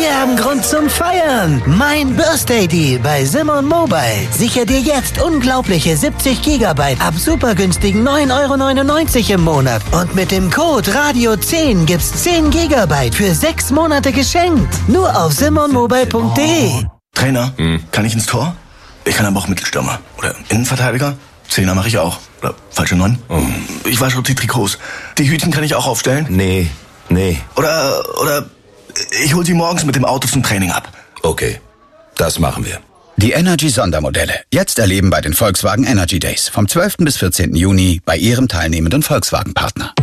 Wir haben Grund zum Feiern. Mein Birthday Deal bei Simon Mobile. Sichere dir jetzt unglaubliche 70 GB ab super günstigen 9,99 € im Monat. Und mit dem Code Radio10 gibt's 10 GB für 6 Monate geschenkt. Nur auf simonmobile.de. Trainer, kann ich ins Tor? Ich kann aber auch Mittelstürmer. Oder Innenverteidiger? Zehner mache ich auch. Oder falsche 9. Ich wasche die Trikots. Die Hütchen kann ich auch aufstellen? Nee. Oder ich hol sie morgens mit dem Auto zum Training ab. Okay, das machen wir. Die Energy-Sondermodelle. Jetzt erleben bei den Volkswagen Energy Days. Vom 12. bis 14. Juni bei Ihrem teilnehmenden Volkswagen-Partner.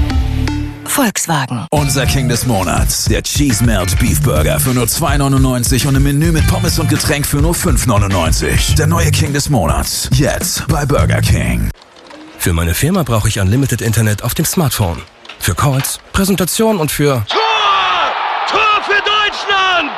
Volkswagen. Unser King des Monats. Der Cheese Melt Beef Burger für nur 2,99 € und ein Menü mit Pommes und Getränk für nur 5,99 €. Der neue King des Monats. Jetzt bei Burger King. Für meine Firma brauche ich Unlimited Internet auf dem Smartphone. Für Calls, Präsentation und für... Tor für Deutschland!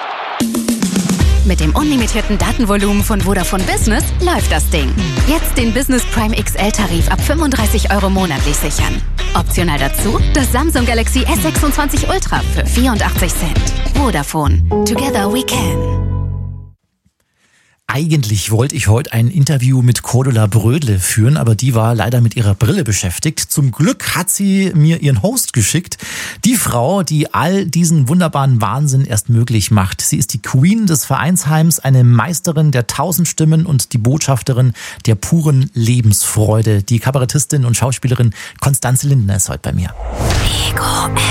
Mit dem unlimitierten Datenvolumen von Vodafone Business läuft das Ding. Jetzt den Business Prime XL-Tarif ab 35 € monatlich sichern. Optional dazu das Samsung Galaxy S26 Ultra für 84 Cent. Vodafone. Together we can. Eigentlich wollte ich heute ein Interview mit Cordula Brödle führen, aber die war leider mit ihrer Brille beschäftigt. Zum Glück hat sie mir ihren Host geschickt. Die Frau, die all diesen wunderbaren Wahnsinn erst möglich macht. Sie ist die Queen des Vereinsheims, eine Meisterin der 1000 Stimmen und die Botschafterin der puren Lebensfreude. Die Kabarettistin und Schauspielerin Konstanze Lindner ist heute bei mir. Ego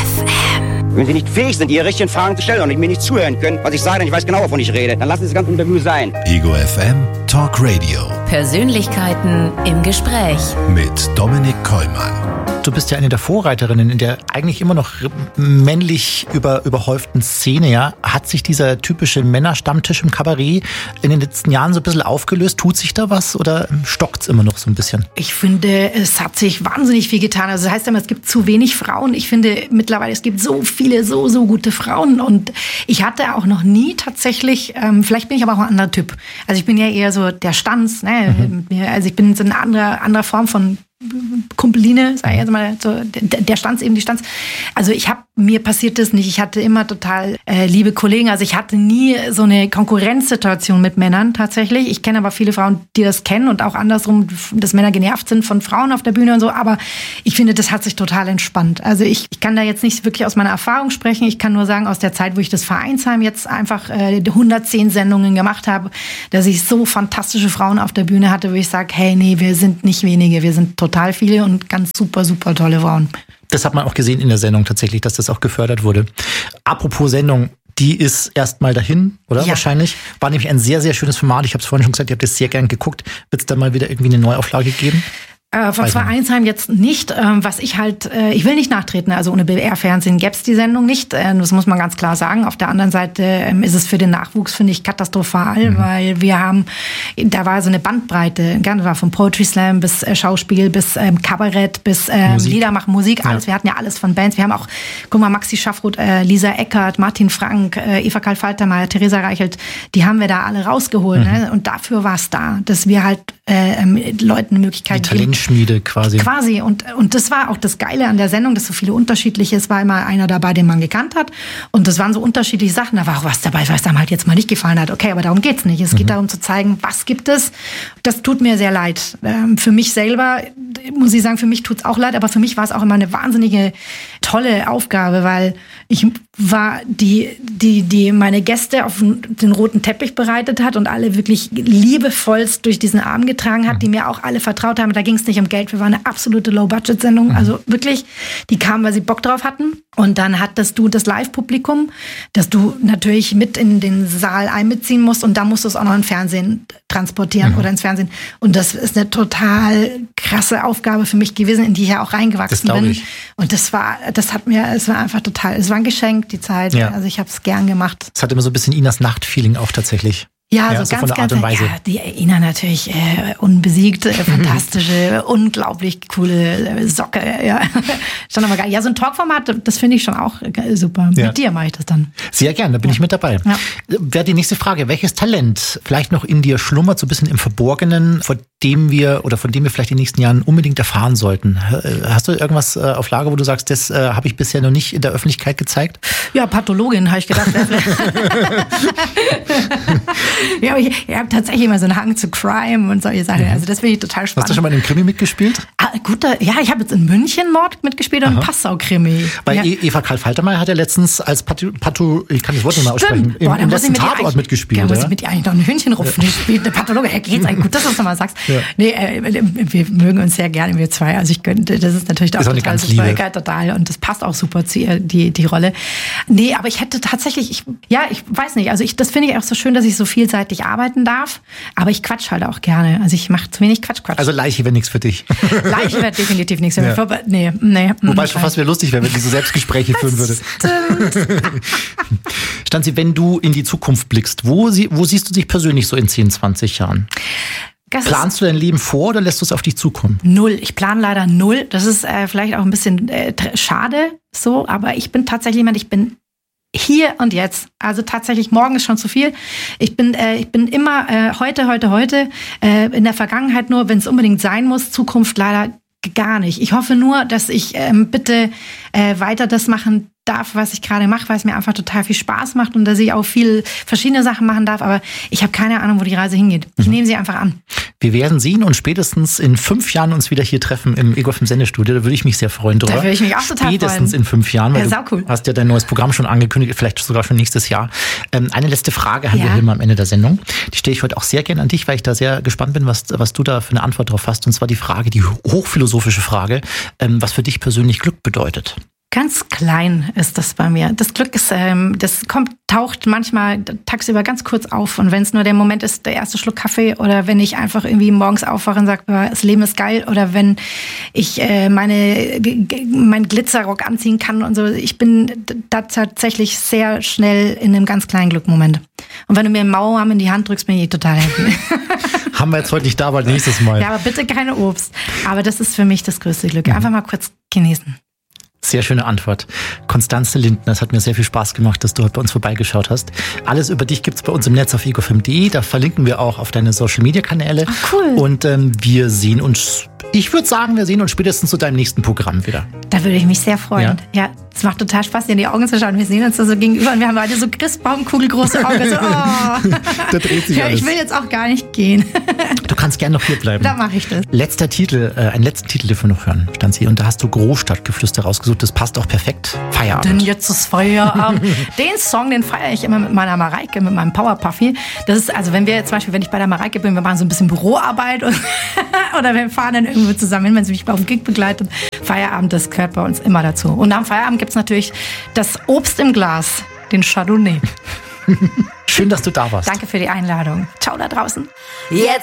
FM. Wenn Sie nicht fähig sind, Ihre richtigen Fragen zu stellen und mir nicht zuhören können, was ich sage, denn ich weiß genau, wovon ich rede, dann lassen Sie das ganze Interview sein. Ego FM Talk Radio. Persönlichkeiten im Gespräch. Mit Dominik Kollmann. Du bist ja eine der Vorreiterinnen in der eigentlich immer noch männlich überhäuften Szene. Ja. Hat sich dieser typische Männerstammtisch im Kabarett in den letzten Jahren so ein bisschen aufgelöst? Tut sich da was oder stockt's immer noch so ein bisschen? Ich finde, es hat sich wahnsinnig viel getan. Also das heißt immer, es gibt zu wenig Frauen. Ich finde mittlerweile, es gibt so viele, so gute Frauen. Und ich hatte auch noch nie tatsächlich, vielleicht bin ich aber auch ein anderer Typ. Also ich bin ja eher so der Stanz. Ne? Also ich bin so eine andere Form von Kumpeline, sag ich jetzt mal, so, der Stanz, eben die Stanz. Also mir passiert das nicht. Ich hatte immer total liebe Kollegen. Also ich hatte nie so eine Konkurrenzsituation mit Männern tatsächlich. Ich kenne aber viele Frauen, die das kennen und auch andersrum, dass Männer genervt sind von Frauen auf der Bühne und so. Aber ich finde, das hat sich total entspannt. Also ich kann da jetzt nicht wirklich aus meiner Erfahrung sprechen. Ich kann nur sagen, aus der Zeit, wo ich das Vereinsheim jetzt einfach 110 Sendungen gemacht habe, dass ich so fantastische Frauen auf der Bühne hatte, wo ich sage, hey, nee, wir sind nicht wenige, wir sind total viele und ganz super tolle Frauen. Das hat man auch gesehen in der Sendung tatsächlich, dass das auch gefördert wurde. Apropos Sendung, die ist erstmal dahin, oder? Ja. Wahrscheinlich. War nämlich ein sehr, sehr schönes Format. Ich habe es vorhin schon gesagt, ihr habt das sehr gern geguckt. Wird es dann mal wieder irgendwie eine Neuauflage geben? Von Vereinsheim jetzt nicht. Was ich ich will nicht nachtreten, also ohne BR-Fernsehen gäbe es die Sendung nicht. Das muss man ganz klar sagen. Auf der anderen Seite ist es für den Nachwuchs, finde ich, katastrophal, weil da war so eine Bandbreite, das war vom Poetry Slam bis Schauspiel, bis Kabarett, bis Liedermachen, Musik, alles. Ja. Wir hatten ja alles von Bands. Wir haben auch, guck mal, Maxi Schaffroth, Lisa Eckert, Martin Frank, Eva Karl Faltermeier, Theresa Reichelt, die haben wir da alle rausgeholt. Ne? Und dafür war es da, dass wir halt Leuten eine Möglichkeit geben. Schmiede quasi. Quasi. Und das war auch das Geile an der Sendung, dass so viele unterschiedliche, es war immer einer dabei, den man gekannt hat. Und das waren so unterschiedliche Sachen. Da war auch was dabei, was einem halt jetzt mal nicht gefallen hat. Okay, aber darum geht's nicht. Es geht darum zu zeigen, was gibt es. Das tut mir sehr leid. Für mich selber, muss ich sagen, für mich tut's auch leid, aber für mich war es auch immer eine wahnsinnige, tolle Aufgabe, weil ich war die meine Gäste auf den roten Teppich bereitet hat und alle wirklich liebevollst durch diesen Arm getragen hat, die mir auch alle vertraut haben. Da ging es nicht um Geld. Wir waren eine absolute Low-Budget-Sendung. Also wirklich, die kamen, weil sie Bock drauf hatten. Und dann hattest du das Live-Publikum, das du natürlich mit in den Saal einbeziehen musst. Und da musst du es auch noch ins Fernsehen transportieren oder ins Fernsehen. Und das ist eine total krasse Aufgabe für mich gewesen, in die ich ja auch reingewachsen bin. Und es war einfach total, es war ein Geschenk, die Zeit. Ja. Also ich habe es gern gemacht. Es hat immer so ein bisschen Inas Nacht-Feeling auch tatsächlich. Ja, so ganz, ganz, ja, die Ina natürlich unbesiegt, fantastische, unglaublich coole Socke, ja. Schon aber geil. Ja, so ein Talkformat, das finde ich schon auch super. Ja. Mit dir mache ich das dann. Sehr gerne, da bin ich mit dabei. Ja. Wäre die nächste Frage, welches Talent vielleicht noch in dir schlummert, so ein bisschen im Verborgenen, vor dem wir vielleicht in den nächsten Jahren unbedingt erfahren sollten? Hast du irgendwas auf Lager, wo du sagst, das habe ich bisher noch nicht in der Öffentlichkeit gezeigt? Ja, Pathologin, habe ich gedacht. Ja, ich habe tatsächlich immer so einen Hang zu Crime und solche Sachen. Also das finde ich total spannend. Hast du schon mal in einem Krimi mitgespielt? Ich habe jetzt in München Mord mitgespielt und Passau-Krimi. Weil Eva Karl Faltermeier hat ja letztens als ich kann das Wort nicht mal aussprechen, im letzten Tatort mitgespielt. Da muss ich mit ihr eigentlich noch einen Hühnchenrupfen spielen. Der Pathologe, geht's eigentlich gut, dass du das nochmal sagst. Ja. Nee, wir mögen uns sehr gerne, wir zwei. Also das ist natürlich auch total super, total. Und das passt auch super zu ihr, die Rolle. Nee, aber ich hätte tatsächlich, ich weiß nicht, also das finde ich auch so schön, dass ich so vielseitig arbeiten darf. Aber ich quatsch halt auch gerne. Also ich mache zu wenig Quatsch. Also Leiche wäre nichts für dich. Leiche wäre definitiv nichts für mich. Ja. Nee. Wobei es schon fast wieder lustig wäre, wenn diese Selbstgespräche führen würde. Stimmt. Stanzi, wenn du in die Zukunft blickst, wo siehst du dich persönlich so in 10, 20 Jahren? Planst du dein Leben vor oder lässt du es auf dich zukommen? 0. Ich plane leider 0. Das ist vielleicht auch ein bisschen schade so, aber ich bin tatsächlich jemand, ich bin hier und jetzt. Also tatsächlich, morgen ist schon zu viel. Ich bin immer heute. In der Vergangenheit nur, wenn es unbedingt sein muss. Zukunft leider gar nicht. Ich hoffe nur, dass ich bitte weiter das machen darf, was ich gerade mache, weil es mir einfach total viel Spaß macht und dass ich auch viel verschiedene Sachen machen darf. Aber ich habe keine Ahnung, wo die Reise hingeht. Ich nehme sie einfach an. Wir werden sehen und spätestens in 5 Jahren uns wieder hier treffen im Ego FM Sendestudio. Da würde ich mich sehr freuen drüber. Da würde ich mich auch total spätestens freuen. in 5 Jahren, weil cool. Du hast ja dein neues Programm schon angekündigt, vielleicht sogar schon nächstes Jahr. Eine letzte Frage haben wir hier mal am Ende der Sendung. Die stelle ich heute auch sehr gerne an dich, weil ich da sehr gespannt bin, was du da für eine Antwort drauf hast. Und zwar die hochphilosophische Frage, was für dich persönlich Glück bedeutet. Ganz klein ist das bei mir. Das Glück ist, taucht manchmal tagsüber ganz kurz auf. Und wenn es nur der Moment ist, der erste Schluck Kaffee oder wenn ich einfach irgendwie morgens aufwache und sage, das Leben ist geil oder wenn ich meinen Glitzerrock anziehen kann und so. Ich bin da tatsächlich sehr schnell in einem ganz kleinen Glückmoment. Und wenn du mir einen Mauerarm in die Hand drückst, bin ich total happy. Haben wir jetzt heute nicht da, aber nächstes Mal. Ja, aber bitte keine Obst. Aber das ist für mich das größte Glück. Einfach mal kurz genießen. Sehr schöne Antwort. Konstanze Lindner, es hat mir sehr viel Spaß gemacht, dass du heute bei uns vorbeigeschaut hast. Alles über dich gibt's bei uns im Netz auf egofm.de. Da verlinken wir auch auf deine Social-Media-Kanäle. Ach, cool. Und wir sehen uns, ich würde sagen, wir sehen uns spätestens zu deinem nächsten Programm wieder. Da würde ich mich sehr freuen. Ja, es macht total Spaß, dir in die Augen zu schauen. Wir sehen uns da so gegenüber und wir haben beide so Christbaumkugelgroße Augen. So, Da dreht sich alles. Ich will jetzt auch gar nicht gehen. Du kannst gerne noch hier bleiben. Da mache ich das. Einen letzten Titel, dürfen wir noch hören, Stanzi. Und da hast du Großstadtgeflüster rausgesucht. Das passt auch perfekt. Feierabend. Denn jetzt ist Feierabend. Den Song, den feiere ich immer mit meiner Mareike, mit meinem Powerpuffy. Das ist, also wenn ich bei der Mareike bin, wir machen so ein bisschen Büroarbeit oder wir fahren dann irgendwo zusammen hin, wenn sie mich auf dem Gig begleitet. Feierabend, das gehört bei uns immer dazu. Und nach dem Feierabend gibt es natürlich das Obst im Glas, den Chardonnay. Schön, dass du da warst. Danke für die Einladung. Ciao da draußen. Jetzt